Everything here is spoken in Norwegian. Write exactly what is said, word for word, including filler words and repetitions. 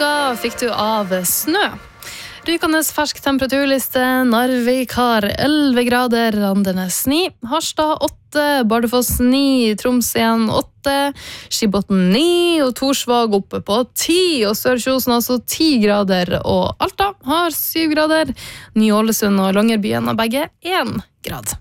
dager fikk du av snø. Rykende fersk temperaturliste: Narvik har elleve grader, Andenes ni, Harstad åtte, Bardufoss ni, Troms igjen åtte, Skibotn ni og Torsvåg oppe på ti, og Sør-Kjosen altså ti grader, og Alta har syv grader, Ny-Ålesund og Longyearbyen har begge én grad.